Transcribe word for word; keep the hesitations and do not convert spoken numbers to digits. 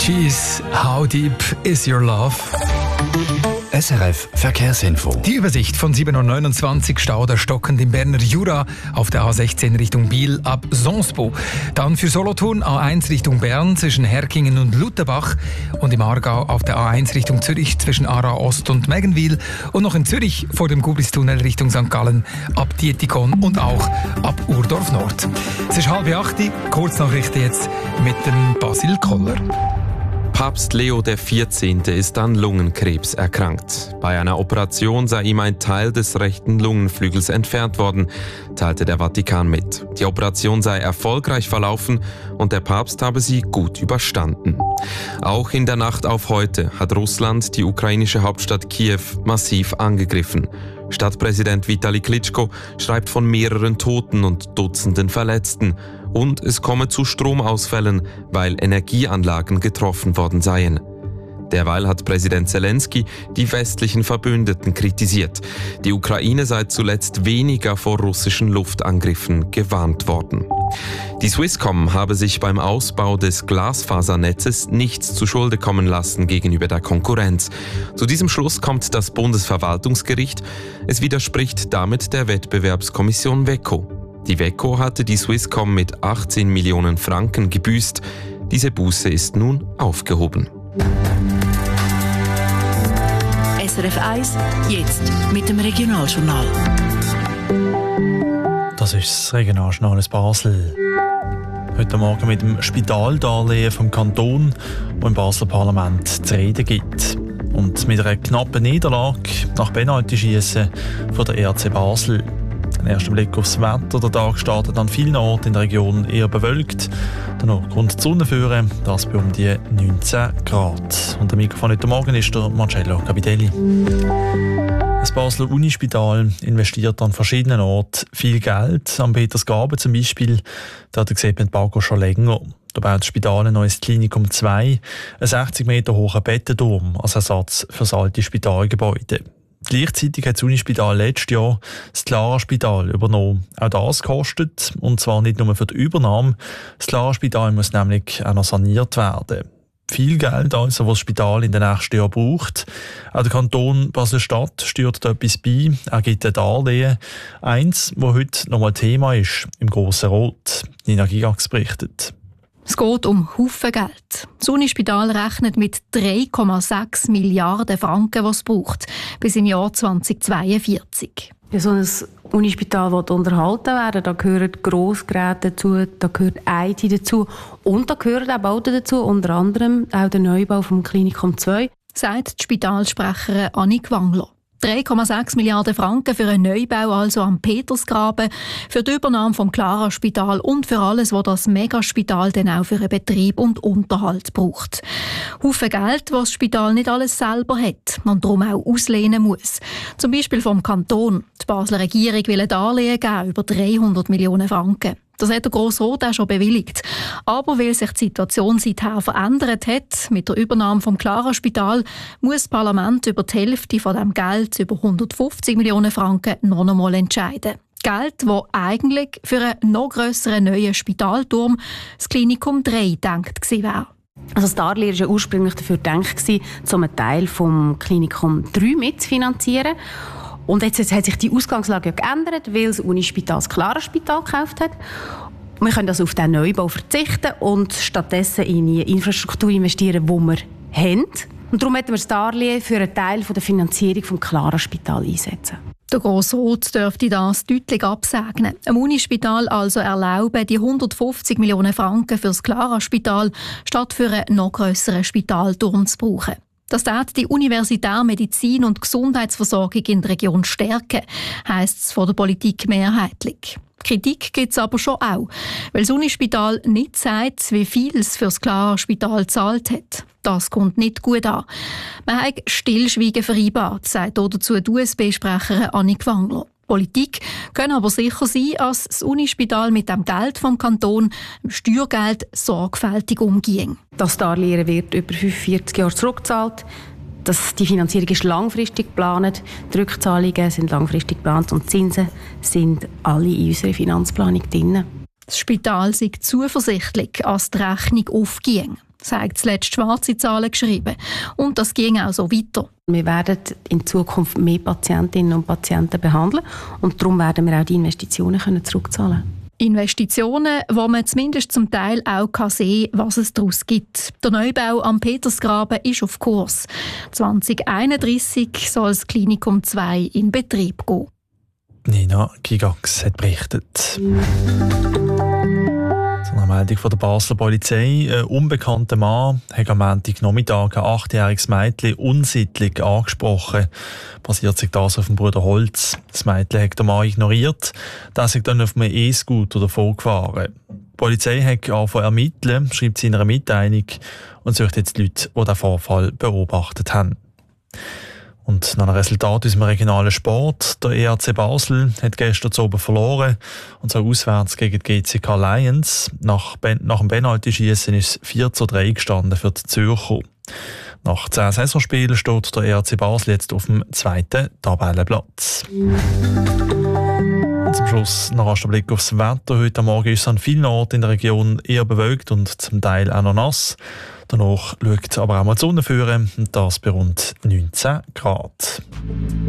Cheese, how deep is your love? S R F Verkehrsinfo. Die Übersicht von sieben Uhr neunundzwanzig, Stau oder stockend im Berner Jura auf der A sechzehn Richtung Biel ab Sonsbo. Dann für Solothurn A eins Richtung Bern zwischen Herkingen und Lutherbach und im Aargau auf der A eins Richtung Zürich zwischen Aarau Ost und Meggenwil und noch in Zürich vor dem Gublistunnel Richtung Sankt Gallen ab Dietikon und auch ab Urdorf Nord. Es ist halb acht, Kurznachrichten jetzt mit dem Basil Koller. Papst Leo der vierzehnte ist an Lungenkrebs erkrankt. Bei einer Operation sei ihm ein Teil des rechten Lungenflügels entfernt worden, teilte der Vatikan mit. Die Operation sei erfolgreich verlaufen und der Papst habe sie gut überstanden. Auch in der Nacht auf heute hat Russland die ukrainische Hauptstadt Kiew massiv angegriffen. Stadtpräsident Vitali Klitschko schreibt von mehreren Toten und Dutzenden Verletzten. Und es komme zu Stromausfällen, weil Energieanlagen getroffen worden seien. Derweil hat Präsident Zelensky die westlichen Verbündeten kritisiert. Die Ukraine sei zuletzt weniger vor russischen Luftangriffen gewarnt worden. Die Swisscom habe sich beim Ausbau des Glasfasernetzes nichts zu Schulde kommen lassen gegenüber der Konkurrenz. Zu diesem Schluss kommt das Bundesverwaltungsgericht. Es widerspricht damit der Wettbewerbskommission WECO. Die WECO hatte die Swisscom mit achtzehn Millionen Franken gebüßt. Diese Buße ist nun aufgehoben. S R F eins, jetzt mit dem Regionaljournal. Das ist das Regionaljournal aus Basel. Heute Morgen mit dem Spitaldarlehen vom Kanton, das im Basler Parlament zu reden gibt. Und mit einer knappen Niederlage nach Penalty schiessen von der E R C Basel. Ein erster Blick aufs Wetter. Der Tag startet an vielen Orten in der Region eher bewölkt. Danach kommt die Sonne führen, das bei um die neunzehn Grad. Und der Mikrofon heute Morgen ist der Marcello Capitelli. Das Basler Unispital investiert an verschiedenen Orten viel Geld. Am Petersgaben zum Beispiel, da sieht man die Bagger schon länger. Da baut das Spital ein neues Klinikum zwei, ein sechzig Meter hoher Bettenturm als Ersatz für das alte Spitalgebäude. Gleichzeitig hat das Unispital letztes Jahr das Clara-Spital übernommen. Auch das kostet, und zwar nicht nur für die Übernahme. Das Clara-Spital muss nämlich auch noch saniert werden. Viel Geld also, was das Spital in den nächsten Jahren braucht. Auch der Kanton Basel-Stadt steuert da etwas bei. Er gibt ein Darlehen. Eins, das heute nochmal Thema ist, im Grossen Rot. Nina Gigax berichtet. Es geht um Haufen Geld. Das Unispital rechnet mit drei Komma sechs Milliarden Franken, die es braucht, bis im Jahr zweitausendzweiundvierzig. Ja, so ein Unispital wird unterhalten werden. Da gehören Grossgeräte dazu, da gehört I T dazu und da gehören auch Bauten dazu, unter anderem auch der Neubau vom Klinikum zwei. Sagt die Spitalsprecherin Annik Wangler. drei Komma sechs Milliarden Franken für einen Neubau also am Petersgraben, für die Übernahme vom Clara-Spital und für alles, was das Megaspital dann auch für einen Betrieb und Unterhalt braucht. Haufen Geld, was das Spital nicht alles selber hat und darum auch auslehnen muss. Zum Beispiel vom Kanton. Die Basler Regierung will ein Darlehen geben über dreihundert Millionen Franken. Das hat der Grossrat auch schon bewilligt. Aber weil sich die Situation seither verändert hat, mit der Übernahme vom Clara-Spital, muss das Parlament über die Hälfte von dem Geld, über hundertfünfzig Millionen Franken, noch einmal entscheiden. Geld, das eigentlich für einen noch grösseren neuen Spitalturm, das Klinikum drei, gedacht gewesen wäre. Also das Darlehen war ja ursprünglich dafür gedacht, um einen Teil vom Klinikum drei mitzufinanzieren. Und jetzt hat sich die Ausgangslage ja geändert, weil das Unispital das Clara-Spital gekauft hat. Wir können also auf diesen Neubau verzichten und stattdessen in die Infrastruktur investieren, die wir haben. Und darum hätten wir das Darlehen für einen Teil der Finanzierung des Clara-Spital einsetzen. Der Grossrat dürfte das deutlich absegnen. Am Unispital also erlauben, die hundertfünfzig Millionen Franken für das Clara-Spital statt für einen noch grösseren Spitalturm zu brauchen. Das tut die universitäre Medizin und Gesundheitsversorgung in der Region stärken, heisst es von der Politik mehrheitlich. Kritik gibt es aber schon auch, weil das Unispital nicht sagt, wie viel es für das Clara-Spital gezahlt hat. Das kommt nicht gut an. Man hat Stillschweigen vereinbart, sagt dazu die U S B-Sprecherin Annik Wangler. Politik können aber sicher sein, dass das Unispital mit dem Geld vom Kanton, dem Steuergeld, sorgfältig umging. Das Darlehen wird über fünfundvierzig Jahre zurückgezahlt. Das, die Finanzierung ist langfristig geplant, die Rückzahlungen sind langfristig geplant und die Zinsen sind alle in unserer Finanzplanung drin. Das Spital sei zuversichtlich, dass die Rechnung aufging. sagt zuletzt schwarze Zahlen geschrieben. Und das ging auch so weiter. Wir werden in Zukunft mehr Patientinnen und Patienten behandeln und darum werden wir auch die Investitionen können zurückzahlen. Investitionen, wo man zumindest zum Teil auch sehen kann, was es daraus gibt. Der Neubau am Petersgraben ist auf Kurs. zwanzig einunddreissig soll das Klinikum zwei in Betrieb gehen. Nina Gigax hat berichtet. Eine Meldung von der Basler Polizei. Ein unbekannter Mann hat am Montagnachmittag ein achtjähriges Mädchen unsittlich angesprochen. Basiert sich das auf dem Bruder Holz. Das Mädchen hat den Mann ignoriert. Das ist dann auf einem E-Scooter davon gefahren. Die Polizei hat angefangen zu ermitteln, schreibt sie in einer Mitteilung und sucht jetzt die Leute, die den Vorfall beobachtet haben. Und nach einem Resultat aus dem regionalen Sport. Der E R C Basel hat gestern zu oben verloren. Und zwar auswärts gegen die G C K Lions. Nach, ben- nach dem Penaltyschiessen ist es vier zu drei gestanden für die Zürcher. Nach zehn Saisonspielen steht der E R C Basel jetzt auf dem zweiten Tabellenplatz. Und zum Schluss noch ein Blick aufs Wetter. Heute Morgen ist es an vielen Orten in der Region eher bewölkt und zum Teil auch noch nass. Danach schaut aber auch mal die Sonne führen, und das bei rund neunzehn Grad.